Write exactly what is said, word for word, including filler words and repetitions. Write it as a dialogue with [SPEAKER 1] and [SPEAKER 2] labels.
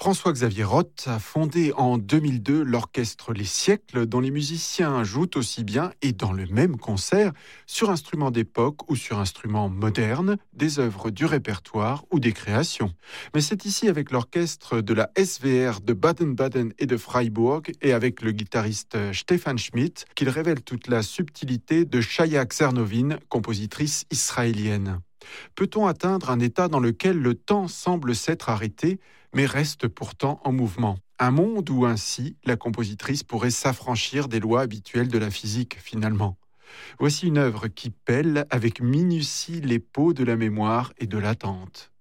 [SPEAKER 1] François-Xavier Roth a fondé en deux mille deux l'orchestre Les Siècles, dont les musiciens jouent aussi bien et dans le même concert sur instruments d'époque ou sur instruments modernes, des œuvres du répertoire ou des créations. Mais c'est ici avec l'orchestre de la S V R de Baden-Baden et de Freiburg et avec le guitariste Stefan Schmidt qu'il révèle toute la subtilité de Chaya Czernovin, compositrice israélienne. Peut-on atteindre un état dans lequel le temps semble s'être arrêté, mais reste pourtant en mouvement ? Un monde où ainsi la compositrice pourrait s'affranchir des lois habituelles de la physique finalement. Voici une œuvre qui pèle avec minutie les peaux de la mémoire et de l'attente.